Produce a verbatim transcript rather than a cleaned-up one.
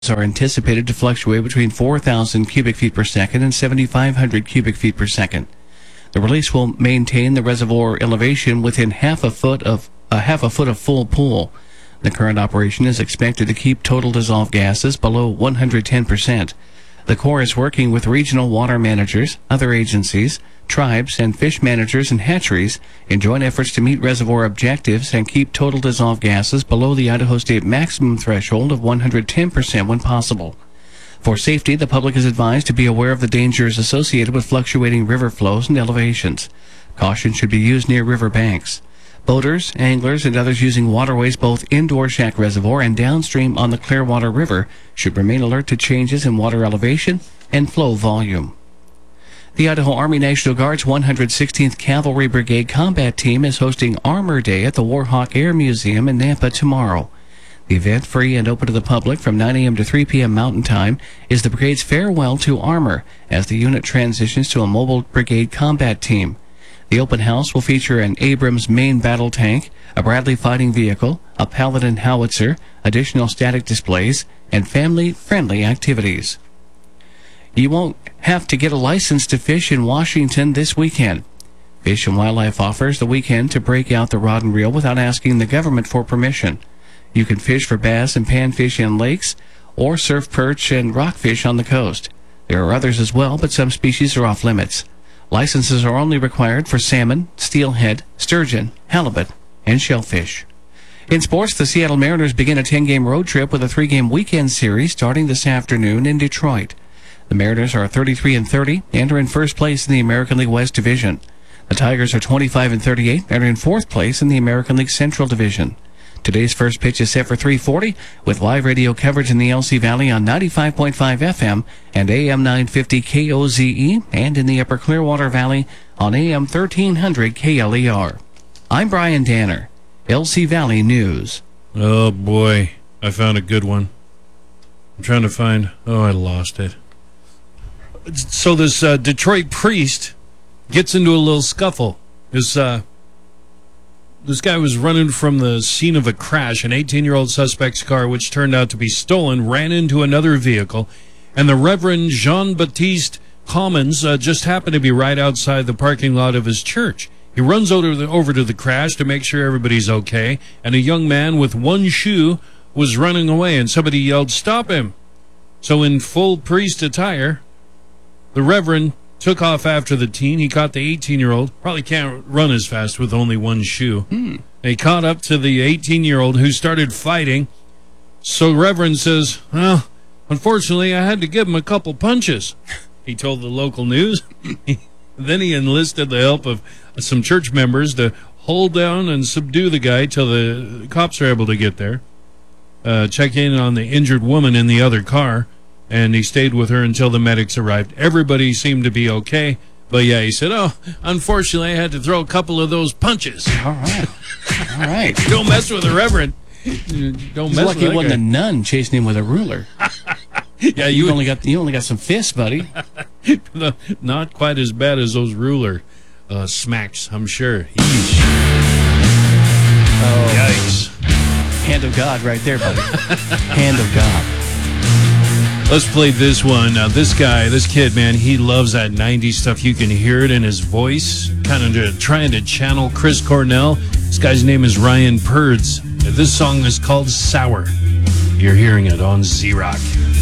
are anticipated to fluctuate between four thousand cubic feet per second and seven thousand five hundred cubic feet per second. The release will maintain the reservoir elevation within half a foot of a half a foot of full pool. The current operation is expected to keep total dissolved gases below one hundred ten percent. The Corps is working with regional water managers, other agencies, tribes, and fish managers and hatcheries in joint efforts to meet reservoir objectives and keep total dissolved gases below the Idaho State maximum threshold of one hundred ten percent when possible. For safety, the public is advised to be aware of the dangers associated with fluctuating river flows and elevations. Caution should be used near river banks. Boaters, anglers, and others using waterways both indoor Shack Reservoir and downstream on the Clearwater River should remain alert to changes in water elevation and flow volume. The Idaho Army National Guard's one hundred sixteenth Cavalry Brigade Combat Team is hosting Armor Day at the Warhawk Air Museum in Nampa tomorrow. The event, free and open to the public from nine a.m. to three p.m. Mountain Time, is the brigade's farewell to armor as the unit transitions to a mobile brigade combat team. The open house will feature an Abrams main battle tank, a Bradley fighting vehicle, a Paladin howitzer, additional static displays, and family-friendly activities. You won't have to get a license to fish in Washington this weekend. Fish and Wildlife offers the weekend to break out the rod and reel without asking the government for permission. You can fish for bass and panfish in lakes, or surf perch and rockfish on the coast. There are others as well, but some species are off limits. Licenses are only required for salmon, steelhead, sturgeon, halibut, and shellfish. In sports, the Seattle Mariners begin a ten-game road trip with a three-game weekend series starting this afternoon in Detroit. The Mariners are thirty-three and thirty and are in first place in the American League West Division. The Tigers are twenty-five and thirty-eight and are in fourth place in the American League Central Division. Today's first pitch is set for three forty, with live radio coverage in the L C Valley on ninety-five point five F M and A M nine fifty K O Z E, and in the Upper Clearwater Valley on A M thirteen hundred K L E R. I'm Brian Danner, L C Valley News. Oh, boy. I found a good one. I'm trying to find... Oh, I lost it. So this uh, Detroit priest gets into a little scuffle. This... Uh, This guy was running from the scene of a crash. An eighteen-year-old suspect's car, which turned out to be stolen, ran into another vehicle, and the Reverend Jean-Baptiste Commons uh, just happened to be right outside the parking lot of his church. He runs over, the, over to the crash to make sure everybody's okay, and a young man with one shoe was running away, and somebody yelled, "Stop him!" So in full priest attire, the Reverend took off after the teen. He caught the eighteen-year-old. Probably can't run as fast with only one shoe. Hmm. He caught up to the eighteen-year-old who started fighting. So Reverend says, "Well, unfortunately, I had to give him a couple punches," he told the local news. Then he enlisted the help of some church members to hold down and subdue the guy till the cops are able to get there. Uh, check in on the injured woman in the other car. And he stayed with her until the medics arrived. Everybody seemed to be okay. But, yeah, he said, "Oh, unfortunately, I had to throw a couple of those punches." All right. All right. Don't mess with the Reverend. Don't He's mess lucky with it wasn't a nun chasing him with a ruler. Yeah, you you only got you only got some fists, buddy. No, not quite as bad as those ruler uh, smacks, I'm sure. Yeesh. Oh, Yikes. Hand of God right there, buddy. Hand of God. Let's play this one. Now, this guy, this kid, man, he loves that nineties stuff. You can hear it in his voice, kind of trying to channel Chris Cornell. This guy's name is Ryan Purds. This song is called Sour. You're hearing it on Z-Rock.